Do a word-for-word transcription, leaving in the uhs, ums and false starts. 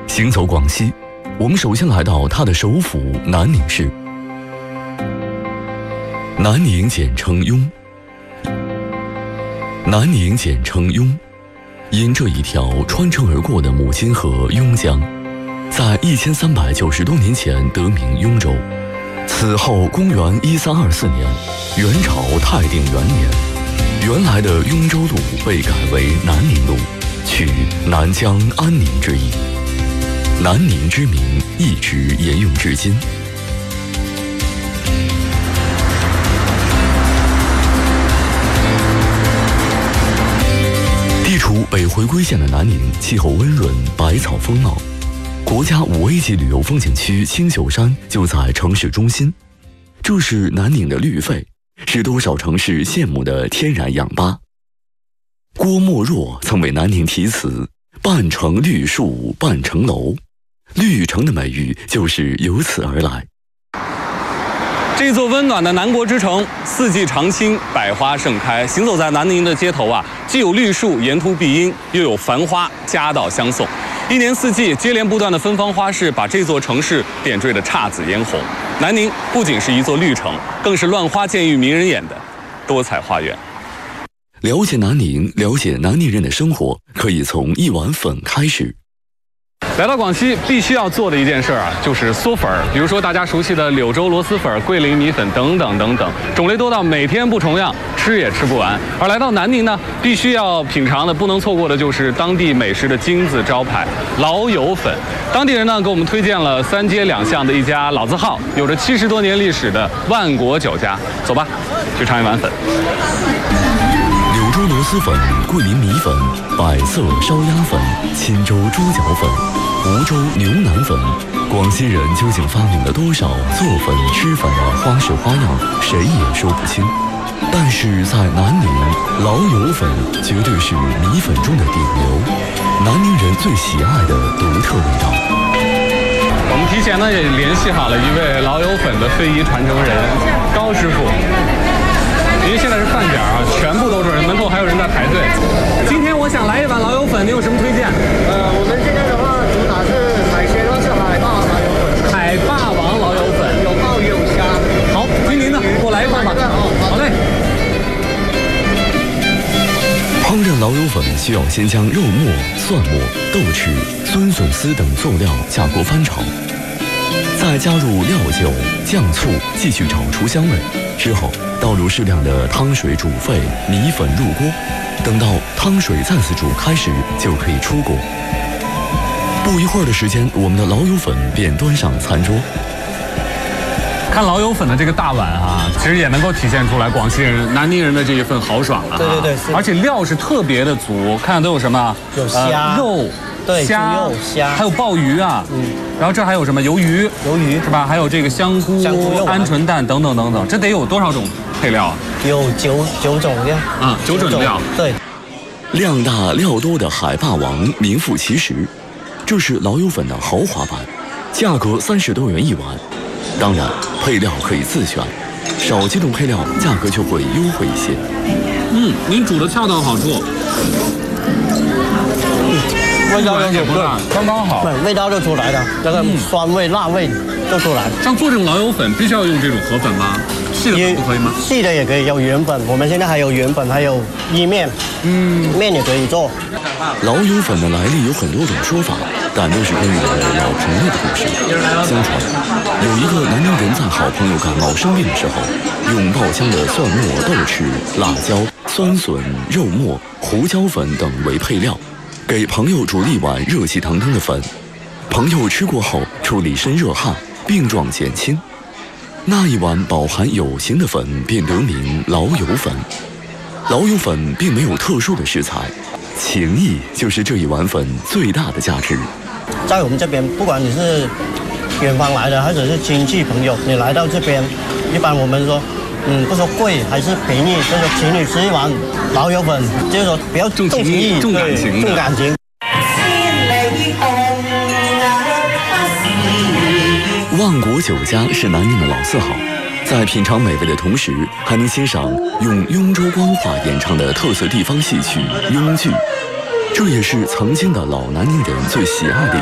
行走广西，我们首先来到它的首府南宁市。南宁简称雍，南宁简称雍，因这一条穿城而过的母亲河雍江，在一千三百九十多年前得名雍州。此后，公元一三二四年，元朝泰定元年，原来的雍州路被改为南宁路，取南疆安宁之意。南宁之名一直沿用至今。地处北回归线的南宁，气候温润，百草丰茂。国家五 A 级旅游风景区青秀山就在城市中心，这是南宁的绿肺，是多少城市羡慕的天然氧吧。郭沫若曾为南宁题词“半城绿树半城楼”，绿城的美誉就是由此而来。 这座温暖的南国之城，四季常青，百花盛开。行走在南宁的街头啊，既有绿树沿途庇荫，又有繁花夹道相送。一年四季接连不断的芬芳花市，把这座城市点缀得姹紫嫣红。南宁不仅是一座绿城，更是乱花渐欲迷人眼的多彩花园。 了解南宁，了解南宁人的生活，可以从一碗粉开始。 来到广西，必须要做的一件事啊，就是嗦粉儿。比如说大家熟悉的柳州螺蛳粉、桂林米粉等等等等，种类多到每天不重样，吃也吃不完。而来到南宁呢，必须要品尝的、不能错过的就是当地美食的金字招牌老友粉。当地人呢给我们推荐了三街两巷的一家老字号，有着七十多年历史的万国酒家。走吧，去尝一碗粉。 柳州螺蛳粉、桂林米粉、百色烧鸭粉、钦州猪脚粉、梧州牛腩粉，广西人究竟发明了多少做粉、吃粉的花式花样，谁也说不清。但是在南宁，老友粉绝对是米粉中的顶流，南宁人最喜爱的独特味道。 我们提前呢也联系好了一位老友粉的非遗传承人高师傅。因为现在是饭点啊，全部都是人，门口还有人在排队。今天我想来一碗老友粉，你有什么推荐？ 呃，我们现在的话主打是海鲜，是海霸王老友粉。 海霸王老友粉， 有鲍鱼有虾。 好，听您的，给我来一份吧。 哦， 好嘞。 烹饪老友粉需要先将肉末、蒜末、豆豉、酸笋丝等佐料下锅翻炒，再加入料酒、酱醋，继续炒出香味。之后倒入适量的汤水煮沸，米粉入锅，等到汤水再次煮开时，就可以出锅。不一会儿的时间，我们的老友粉便端上餐桌。 看老友粉的这个大碗啊，其实也能够体现出来广西人、南宁人的这一份豪爽了、啊。 对对对， 而且料是特别的足，看看都有什么？ 有虾、 呃、肉。 对， 虾、 肉、虾， 还有鲍鱼啊， 嗯， 然后这还有什么鱿鱼？ 鱿鱼是吧？还有这个香菇、 香菇鹌鹑蛋等等等等，这得有多少种配料啊？ 有九九种料啊，九种料。 对， 量大料多的海霸王名副其实，这是老友粉的豪华版，价格三十多元一碗。当然，配料可以自选，少几种配料价格就会优惠一些。 嗯，您煮的恰到好处。 味道也不大， 刚刚好， 对，味道就出来了，那个酸味、辣味就出来。 像做这种老友粉，必须要用这种河粉吗？细的粉不可以吗？ 细的也可以，有圆粉，我们现在还有圆粉，还有意面，嗯，面也可以做。 老友粉的来历有很多种说法，但都是关于老朋友的故事。相传，有一个南宁人在好朋友感冒生病的时候，用爆香的蒜末、豆豉、辣椒、酸笋、肉末、胡椒粉等为配料，给朋友煮了一碗热气腾腾的粉。朋友吃过后出了一身热汗，病状减轻。那一碗饱含有形的粉便得名老友粉。老友粉并没有特殊的食材，情谊就是这一碗粉最大的价值。 在我们这边，不管你是远方来的，或者是亲戚朋友，你来到这边，一般我们说，嗯，不说贵还是便宜，就是请你吃一碗老友粉，就是说比较重情义、 重感情、 重感情。 万国酒家是南宁的老字号，在品尝美味的同时，还能欣赏用雍州官话演唱的特色地方戏曲雍剧，这也是曾经的老南宁人最喜爱的